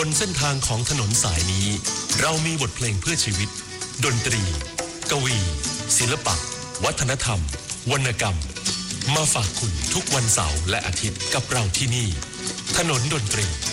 บนเส้นทางของถนนสายนี้เรามีบทเพลงเพื่อชีวิตดนตรีกวีศิลปะวัฒนธรรมวรรณกรรมมาฝากคุณทุกวันเสาร์และอาทิตย์กับเราที่นี่ถนนดนตรี